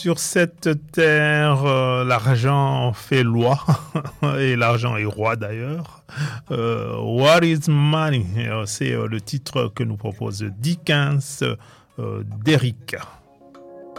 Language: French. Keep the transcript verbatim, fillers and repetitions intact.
Sur cette terre, euh, l'argent fait loi, et l'argent est roi d'ailleurs. Euh, What is money? Euh, C'est euh, le titre que nous propose Dickens euh, d'Eric.